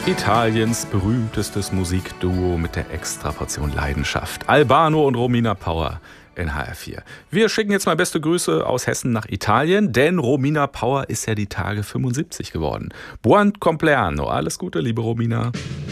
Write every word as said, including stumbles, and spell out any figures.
Italiens berühmtestes Musikduo mit der Extraportion Leidenschaft. Albano und Romina Power in H R vier. Wir schicken jetzt mal beste Grüße aus Hessen nach Italien, denn Romina Power ist ja die Tage fünfundsiebzig geworden. Buon compleanno. Alles Gute, liebe Romina.